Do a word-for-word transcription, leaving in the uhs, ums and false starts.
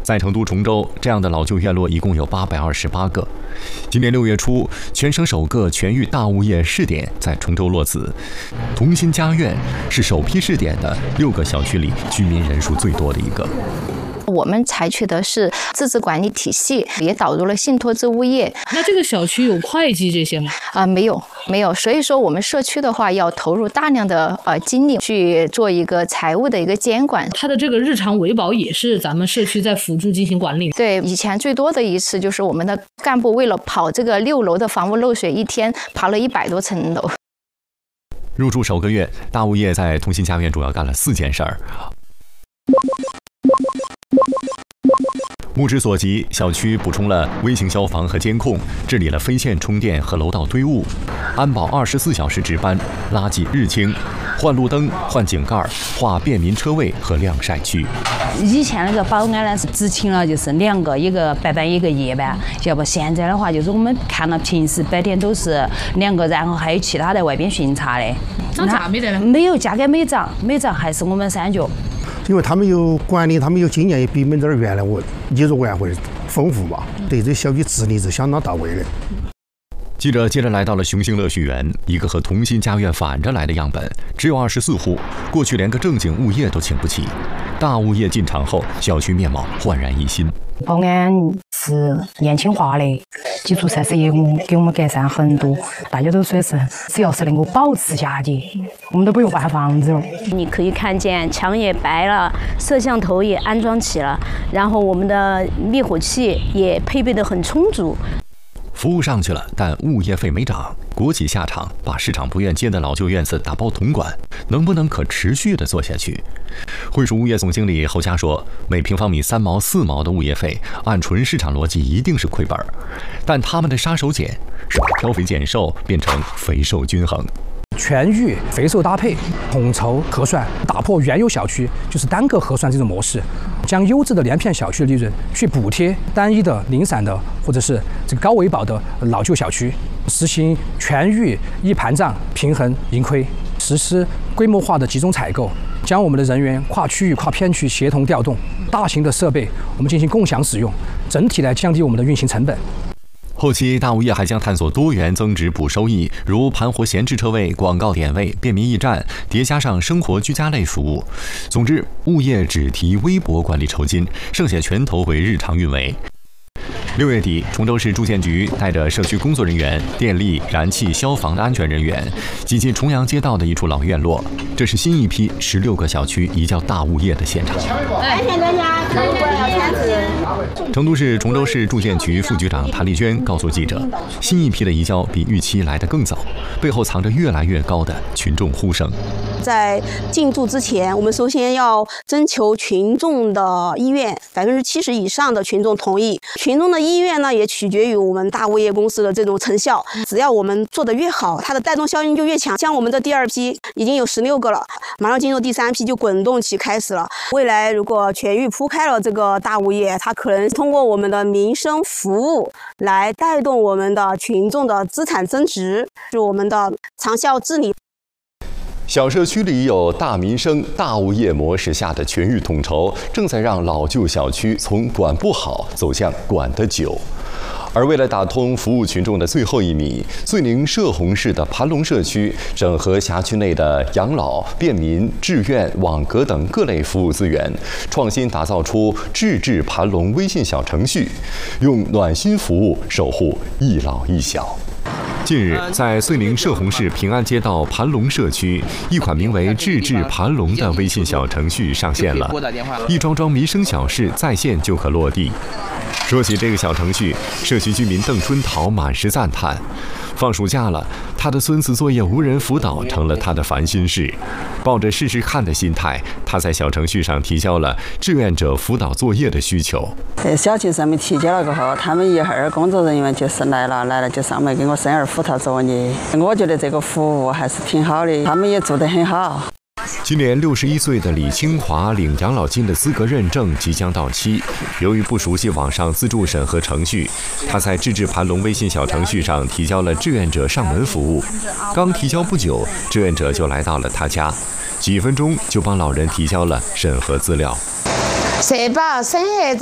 在成都崇州，这样的老旧院落一共有八百二十八个。今年六月初，全省首个全域大物业试点在崇州落子。同心家苑是首批试点的六个小区里居民人数最多的一个。 我们采取的是自治管理体系，也导入了信托制物业。 那这个小区有会计这些吗？ 啊、呃，没有，没有。所以说，我们社区的话，要投入大量的呃精力去做一个财务的一个监管。 它的这个日常维保也是咱们社区在辅助进行管理。 对，以前最多的一次就是我们的干部为了跑这个六楼的房屋漏水，一天爬了一百多层楼。 入住首个月，大物业在同心家苑主要干了四件事儿。目之所及，小区补充了微型消防和监控，治理了非线充电和楼道堆物，安保二十四小时值班，垃圾日清，换路灯、换井盖、划便民车位和晾晒区。 以前那个保安呢是执勤了，就是两个，一个白班一个夜班，要不现在的话就是我们看到平时白天都是两个，然后还有其他在外边巡查的。 涨价没得呢？ 没有，价格没涨，没涨还是我们三角。 因为他们有管理，他们有经验，也比我们这儿原来我业主委员会丰富嘛，对这小区治理是相当到位的。 记者接着来到了雄兴乐序园，一个和同心家苑反着来的样本，只有二十四户，过去连个正经物业都请不起。大物业进场后，小区面貌焕然一新。 保安是年轻化的，基础设施业务给我们改善很多。大家都说是，只要是能够保持下去，我们都不用换房子了。 你可以看见墙也白了，摄像头也安装起了，然后我们的灭火器也配备得很充足。 服务上去了，但物业费没涨。国企下场，把市场不愿接的老旧院子打包统管，能不能可持续地做下去？汇数物业总经理侯佳说，每平方米三毛四毛的物业费，按纯市场逻辑一定是亏本，但他们的杀手锏是把挑肥拣瘦变成肥瘦均衡。 全域肥瘦搭配，统筹核算，打破原有小区就是单个核算这种模式，将优质的连片小区的利润去补贴单一的零散的或者是这个高维保的老旧小区，实行全域一盘账，平衡盈亏，实施规模化的集中采购，将我们的人员跨区域、跨片区协同调动，大型的设备我们进行共享使用，整体来降低我们的运行成本。 后期大物业还将探索多元增值补收益，如盘活闲置车位、广告点位、便民驿站，叠加上生活居家类服务。总之，物业只提微薄管理酬金，剩下全投回日常运维。六月底，崇州市住建局带着社区工作人员、电力、燃气、消防的安全人员，挤进重阳街道的一处老院落。这是新一批十六个小区移交大物业的现场。 安全专家，过来要签字。 成都市崇州市住建局副局长谭丽娟告诉记者，新一批的移交比预期来得更早，背后藏着越来越高的群众呼声。 在进驻之前，我们首先要征求群众的意愿，百分之七十以上的群众同意。群众的意愿呢，也取决于我们大物业公司的这种成效。只要我们做得越好，它的带动效应就越强。像我们的第二批已经有十六个了，马上进入第三批就滚动期开始了。未来如果全域铺开了这个大物业，它可能通过我们的民生服务来带动我们的群众的资产增值，是我们的长效治理。 小社区里有大民生、大物业模式下的全域统筹，正在让老旧小区从管不好走向管得久。而为了打通服务群众的最后一米，遂宁社红市的盘龙社区整合辖区内的养老、便民、志愿、网格等各类服务资源，创新打造出智智盘龙微信小程序，用暖心服务守护一老一小。近日，在遂宁社红市平安街道盘龙社区，一款名为“智智盘龙”的微信小程序上线了，一桩桩民生小事在线就可落地。说起这个小程序，社区居民邓春桃满是赞叹。放暑假了，他的孙子作业无人辅导成了他的烦心事。抱着试试看的心态，他在小程序上提交了志愿者辅导作业的需求。 在小区上面提交了过后，他们一会儿工作人员就是来了，来了就上门给我生儿辅导作业。我觉得这个服务还是挺好的，他们也做得很好。 今年六十一岁的李清华领养老金的资格认证即将到期，由于不熟悉网上自助审核程序，他在智智盘龙微信小程序上提交了志愿者上门服务。刚提交不久，志愿者就来到了他家，几分钟就帮老人提交了审核资料。 社保审核证